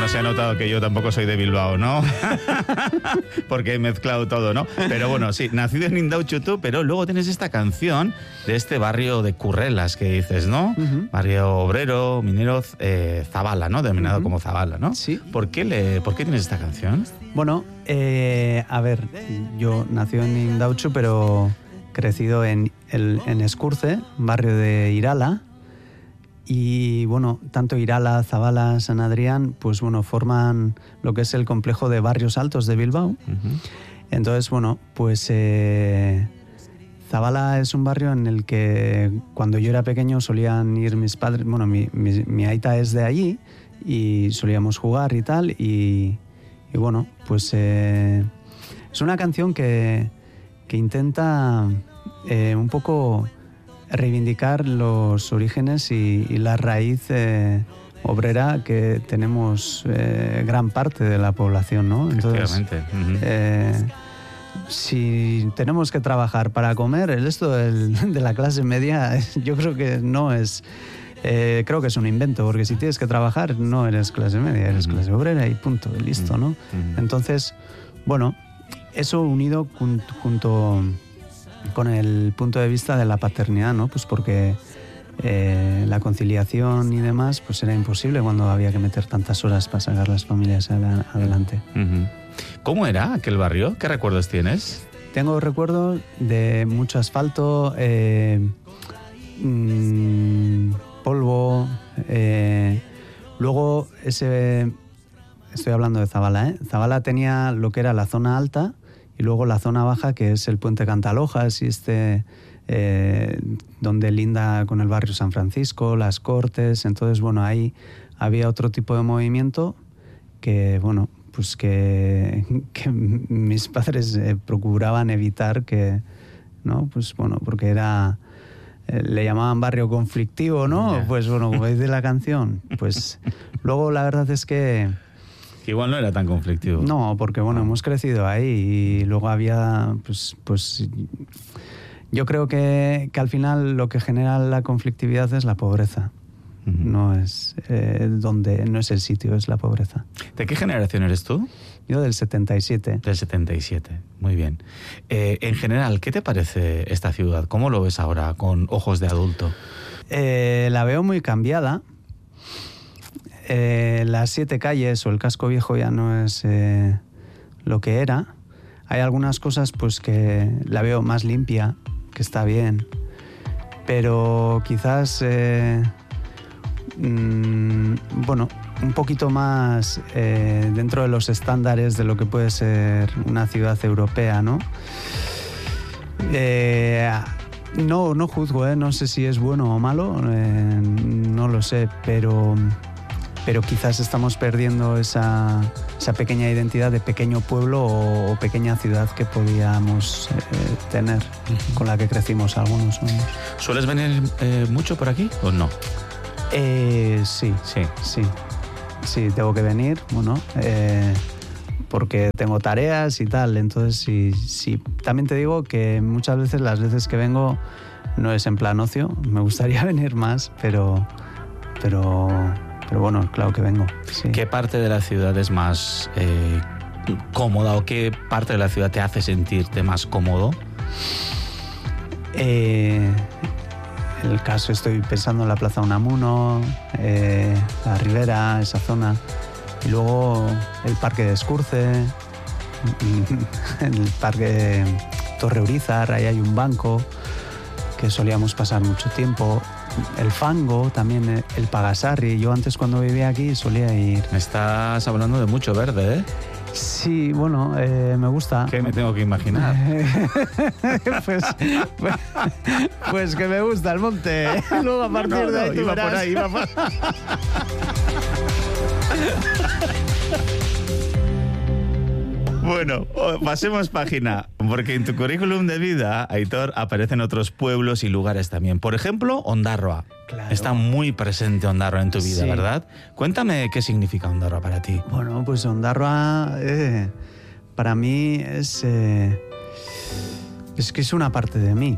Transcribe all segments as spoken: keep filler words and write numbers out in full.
Bueno, se ha notado que yo tampoco soy de Bilbao, ¿no? Porque he mezclado todo, ¿no? Pero bueno, sí, nacido en Indautxu tú, pero luego tienes esta canción de este barrio de Currelas que dices, ¿no? Uh-huh. Barrio obrero, minero, eh, Zabala, ¿no? Denominado uh-huh. como Zabala, ¿no? Sí. ¿Por qué, le, ¿por qué tienes esta canción? Bueno, eh, a ver, yo nací en Indautxu, pero crecido en, el, en Escurce, barrio de Irala. Y bueno, tanto Irala, Zabala, San Adrián, pues bueno, forman lo que es el complejo de barrios altos de Bilbao. Uh-huh. Entonces, bueno, pues eh, Zabala es un barrio en el que cuando yo era pequeño solían ir mis padres, bueno, mi, mi, mi aita es de allí y solíamos jugar y tal, y, y bueno, pues eh, es una canción que, que intenta eh, un poco reivindicar los orígenes y, y la raíz eh, obrera que tenemos eh, gran parte de la población, ¿no? Entonces, uh-huh. eh, si tenemos que trabajar para comer, el esto del, de la clase media, yo creo que no es, eh, creo que es un invento, porque si tienes que trabajar no eres clase media, eres uh-huh. clase obrera y punto, listo, ¿no? Uh-huh. Entonces, bueno, eso unido junto, junto con el punto de vista de la paternidad, ¿no? Pues porque eh, la conciliación y demás pues era imposible cuando había que meter tantas horas para sacar las familias adelante. Uh-huh. ¿Cómo era aquel barrio? ¿Qué recuerdos tienes? Tengo recuerdos de mucho asfalto, eh, mmm, polvo, eh, luego ese... Estoy hablando de Zabala, ¿eh? Zabala tenía lo que era la zona alta y luego la zona baja, que es el puente Cantalojas y este eh, donde linda con el barrio San Francisco, Las Cortes. Entonces, bueno, ahí había otro tipo de movimiento que, bueno, pues que, que mis padres eh, procuraban evitar que, ¿no? Pues bueno, porque era... Eh, le llamaban barrio conflictivo, ¿no? Yeah. Pues bueno, como dice la canción, pues luego la verdad es que... Que igual no era tan conflictivo. No, porque bueno, hemos crecido ahí y luego había, pues, pues yo creo que, que al final lo que genera la conflictividad es la pobreza. Uh-huh. No es eh, donde no es el sitio, es la pobreza. ¿De qué generación eres tú? Yo del setenta y siete. Del setenta y siete, muy bien. Eh, en general, ¿qué te parece esta ciudad? ¿Cómo lo ves ahora con ojos de adulto? Eh, la veo muy cambiada. Eh, las siete calles o el casco viejo ya no es eh, lo que era. Hay algunas cosas pues que la veo más limpia, que está bien, pero quizás eh, mmm, bueno, un poquito más eh, dentro de los estándares de lo que puede ser una ciudad europea, ¿no? Eh, no, no juzgo, ¿eh? No sé si es bueno o malo, eh, no lo sé, pero pero quizás estamos perdiendo esa, esa pequeña identidad de pequeño pueblo o, o pequeña ciudad que podíamos eh, tener, uh-huh. con la que crecimos algunos años. ¿Sueles venir eh, mucho por aquí o no? Eh, sí, sí, sí, sí, tengo que venir, bueno, eh, porque tengo tareas y tal, entonces sí, sí. También te digo que muchas veces, las veces que vengo, no es en plan ocio, me gustaría venir más, pero... pero Pero bueno, claro que vengo. Sí. ¿Qué parte de la ciudad es más eh, cómoda o qué parte de la ciudad te hace sentirte más cómodo? Eh, en el caso estoy pensando en la Plaza Unamuno, eh, la Ribera, esa zona. Y luego el Parque de Escurce, el Parque de Torre Urizar, ahí hay un banco que solíamos pasar mucho tiempo. El Fango, también el Pagasarri. Yo antes, cuando vivía aquí, solía ir... Me estás hablando de mucho verde, ¿eh? Sí, bueno, eh, me gusta. ¿Qué me tengo que imaginar? pues, pues, pues que me gusta el monte. Luego a partir no, no, de ahí no, tú iba verás. por ahí, iba por... Bueno, pasemos página, porque en tu currículum de vida, Aitor, aparecen otros pueblos y lugares también. Por ejemplo, Ondarroa. Claro. Está muy presente Ondarroa en tu vida, sí. ¿Verdad? Cuéntame qué significa Ondarroa para ti. Bueno, pues Ondarroa eh, para mí es, eh, es que es una parte de mí.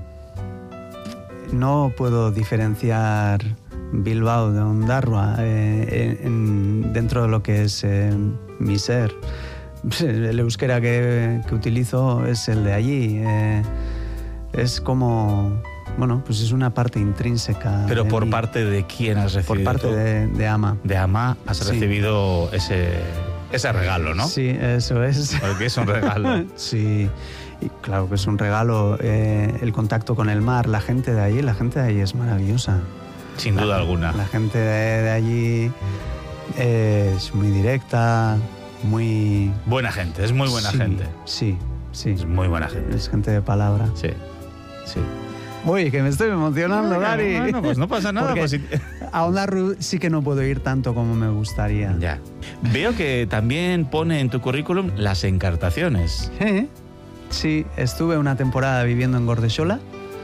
No puedo diferenciar Bilbao de Ondarroa. Eh, en, dentro de lo que es eh, mi ser. El euskera que, que utilizo es el de allí. Eh, es como... Bueno, pues es una parte intrínseca. Pero de por mí. parte de quién has recibido. Por parte tú? de, de Ama. De Ama has Sí. recibido ese, ese regalo, ¿no? Sí, eso es. Porque es un regalo. Sí, y claro que es un regalo. Eh, el contacto con el mar, la gente de allí, la gente de allí es maravillosa. Sin duda la, alguna. La gente de, de allí eh, es muy directa, muy... Buena gente, es muy buena Sí, gente. Sí, sí. Es muy buena gente. Es gente de palabra. Sí, sí. Uy, que me estoy emocionando, Gary. Bueno, pues no pasa nada. Porque Pues sí. a Ondarru sí que no puedo ir tanto como me gustaría. Ya. Veo que también pone en tu currículum las encartaciones. Eh, Sí, estuve una temporada viviendo en Gordexola.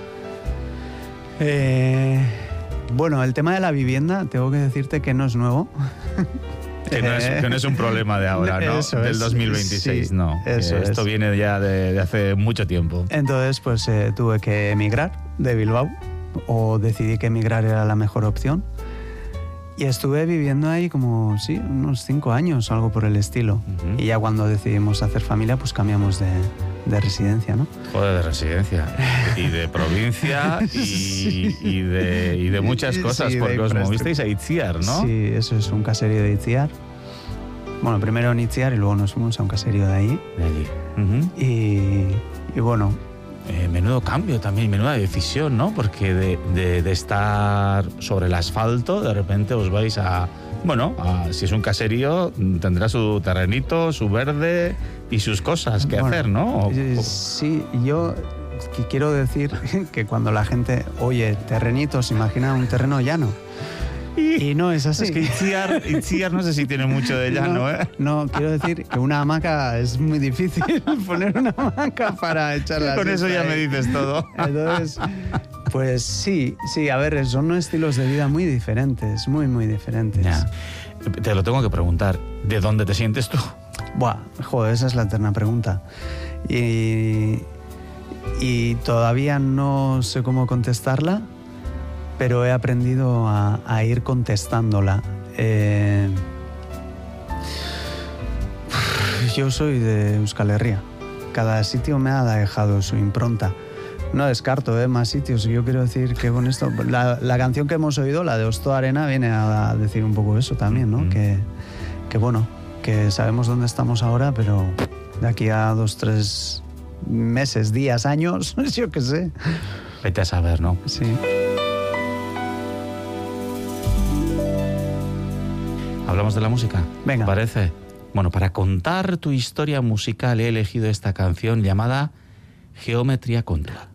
Eh, bueno, el tema de la vivienda, tengo que decirte que no es nuevo. Que no, es, que no es un problema de ahora, ¿no? Eso Del es, dos mil veintiséis, sí, no. eso Que esto es. viene ya de, de hace mucho tiempo. Entonces, pues eh, tuve que emigrar de Bilbao, o decidí que emigrar era la mejor opción. Y estuve viviendo ahí como, sí, unos cinco años o algo por el estilo. Ujú. Y ya cuando decidimos hacer familia, pues cambiamos de, de residencia, ¿no? Joder, de residencia. Y de provincia y, y, de, y de muchas cosas, Sí, de porque os infraestructura. movisteis a Itziar, ¿no? Sí, eso es un caserío de Itziar. Bueno, primero en Itziar y luego nos fuimos a un caserío de ahí. De allí. Ujú. Y, y bueno, Eh, menudo cambio también, menuda decisión, ¿no? Porque de, de, de estar sobre el asfalto, de repente os vais a... Bueno, a- si es un caserío, tendrá su terrenito, su verde y sus cosas que bueno, hacer, ¿no? O- eh, o- sí, yo que quiero decir que cuando la gente oye terrenitos, imagina un terreno llano. Y no es así. Es que Itziar, Itziar no sé si tiene mucho de llano, no, ¿eh? no, quiero decir que una hamaca es muy difícil poner una hamaca para echar la Con eso siesta ya me ahí. dices todo. Entonces, pues sí, sí, a ver, son estilos de vida muy diferentes, muy, muy diferentes. Ya. Te lo tengo que preguntar, ¿de dónde te sientes tú? Buah, joder, esa es la eterna pregunta. Y, y todavía no sé cómo contestarla, pero he aprendido a, a ir contestándola. Eh, yo soy de Euskal Herria. Cada sitio me ha dejado su impronta. No descarto ¿eh? más sitios. Yo quiero decir que con esto... La, la canción que hemos oído, la de Osto Arena, viene a decir un poco eso también, ¿no? Mm. Que, que bueno, que sabemos dónde estamos ahora, pero de aquí a dos, tres meses, días, años, yo qué sé. Vete a saber, ¿no? Sí. ¿Hablamos de la música? Venga. ¿Te parece? Bueno, para contar tu historia musical he elegido esta canción llamada Geometría Contra.